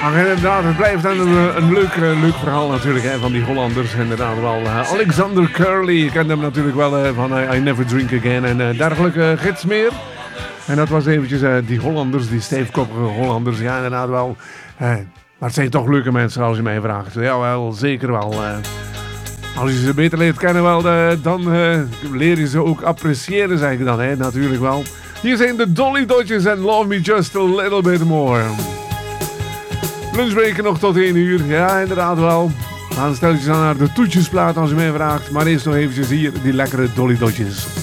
Maar inderdaad, het blijft dan een leuk verhaal natuurlijk hè, van die Hollanders. Inderdaad wel. Alexander Curly, je kent hem natuurlijk wel van I Never Drink Again en dergelijke gids meer. En dat was eventjes die Hollanders, die steefkoppige Hollanders. Ja, inderdaad wel. Maar het zijn toch leuke mensen als je mij vraagt. Jawel, zeker wel. Als je ze beter leert kennen, wel, dan leer je ze ook appreciëren, zeg ik dan. Hè? Natuurlijk wel. Hier zijn de Dolly Dodgers en Love Me Just a Little Bit More. Lunchbreken nog tot 1 uur. Ja, inderdaad wel. Dan stel je aan naar de toetjesplaat als je mij vraagt. Maar eerst nog eventjes hier die lekkere Dolly Dodgers.